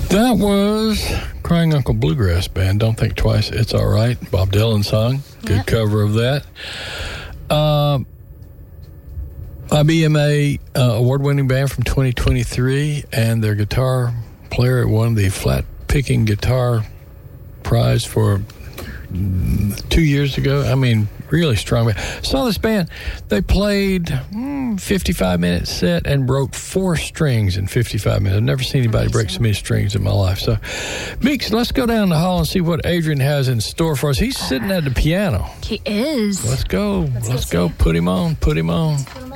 That was Crying Uncle Bluegrass Band. Don't think twice. It's all right. Bob Dylan song. Good cover of that. IBMA award-winning band from 2023, and their guitar player won the flat-picking guitar prize for 2 years ago. I mean, really strong band. Saw this band. They played 55-minute set and broke 4 strings in 55 minutes. I've never seen anybody break so many strings in my life. So, Meeks, let's go down the hall and see what Adrian has in store for us. He's sitting at the piano. He is. Let's go. Let's go. Put him on.